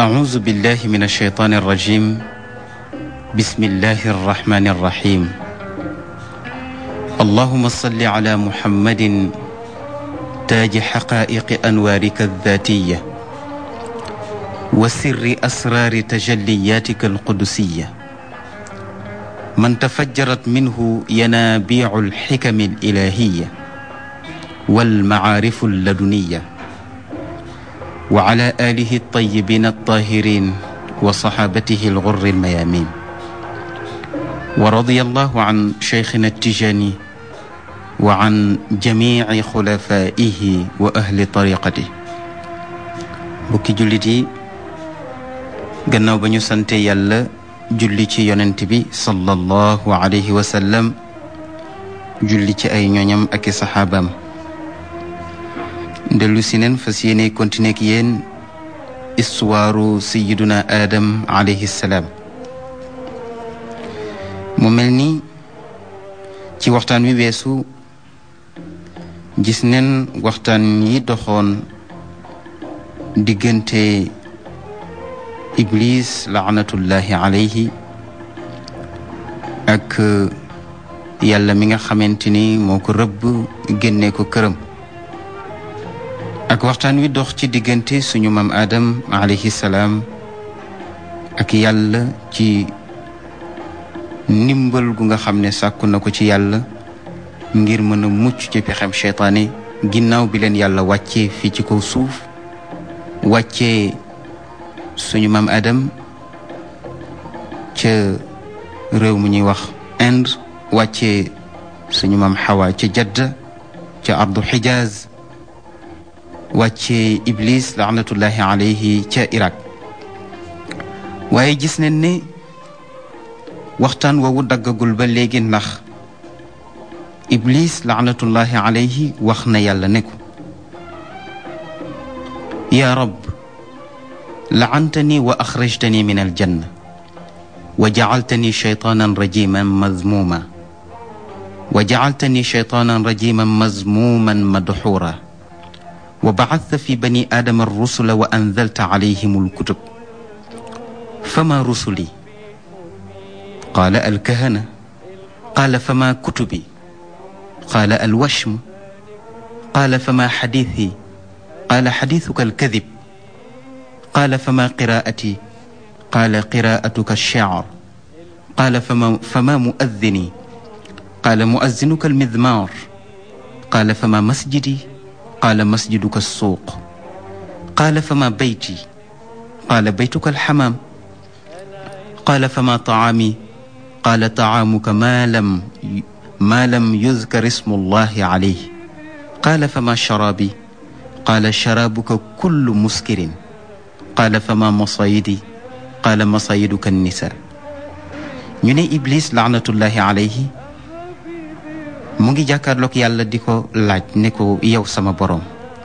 أعوذ بالله من الشيطان الرجيم بسم الله الرحمن الرحيم اللهم صل على محمد تاج حقائق أنوارك الذاتية وسر أسرار تجلياتك القدسية من تفجرت منه ينابيع الحكم الإلهية والمعارف اللدنية وعلى آله الطيبين الطاهرين وصحابته الغر الميامين ورضي الله عن شيخنا التجاني وعن جميع خلفائه وأهل طريقته bokki jullit yi gannaaw ba ñu sante yàlla julli ci yonent bi sallallahu alayhi wa sallam julli ci ay ñoñam ak i saxaabaam dellu si neen fas yéene continuer ak yéen histoire sayyiduna Adam alayhi salaam mu mel ni ci waxtaan wi weesu gis neen waxtaan yi doxoon diggante Iblis laanatullahi alayhi ak yàlla mi nga xamante ni moo ko rëbb génne ko këram ak waxtaan wi dox ci diggante suñu maam Adam alayhi salaam ak yàlla ci ndimbal gu nga xam ne sàkku na ko ci yàlla ngir mën a mucc ci pexem seytaane ginnaaw bi leen yàlla wàccee fii ci kaw suuf wàccee suñu maam Adam ca réew mu ñuy wax Inde wàccee suñu maam Hawa ca Jadda ca ardu Hijaz wàccee Iblis laanatullahi alayhi ca Irak waaye gis nañ ne waxtaan woowu daggagul ba léegi ndax Iblis laanatullahi alayhi wax na yàlla ne ko yaa rab la'antani wa axrajtani min aljanna wa jacaltani shaytaanan rajiman mazmuuma wa jacaltani shaytaanan rajiman mazmuuman madxuura wa bacadta fi bani aadama arrusula wa anzalta calayhim alkutub fama rusuli qaala alkahana qaala fama kutubi qaala alwashmu qaala fama xadiisi qaala xadiisuka alkadib qaala fama qiraa'ati qaala qiraa'atuka alshicr qaala fama mu'azzini qaala mu'azzinuka almizmaar qaala fama masjidi qaala masjiduka alsuuq qaala fama bayti qaala baytuka alxamaam qaala fama tacaami qaala tacaamuka maa lam yuzkar ismu llahi calayhi qaala fama sharaabi qaala sharaabuka kullu muskirin qaala fama masayidi qaala masayiduka nisa ñu ne Iblis laanatullahi alayhi mu ngi jàkkaarloog yàlla di ko laaj ne ko yow sama boroom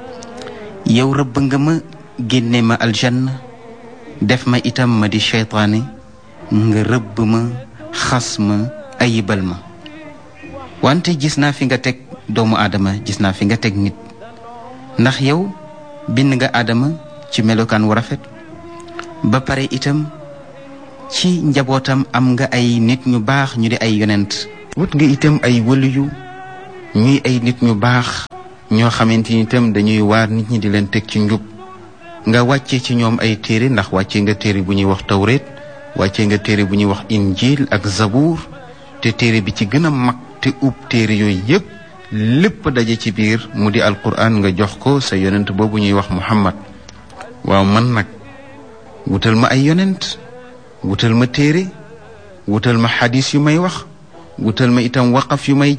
yow rëbb nga ma génne ma aljanna def ma itam ma di seytaane nga rëbb ma xas ma ayibal ma wante gis naa fi nga teg doomu aadama gis naa fi nga teg nit ndax yow bind nga aadama ci melokaan wu rafet ba pare itam ci njabootam am nga ay nit ñu baax ñu di ay yonent wut nga itam ay waliyu ñuy ay nit ñu baax ñoo xamante ni itam dañuy waar nit ñi di leen teg ci njub nga wàcce ci ñoom ay téere ndax wàcce nga téere bu ñuy wax tawreet wàcce nga téere bu ñuy wax injil ak zabuur te téere bi ci gën a mag te ub téere yooyu yépp lépp daje ci biir mu di alquran nga jox ko sa yonent boobu ñuy wax muhammad waaw man nag wutal ma ay yonent wutal ma téere wutal ma xadis yu may wax wutal ma itam waqaf yu may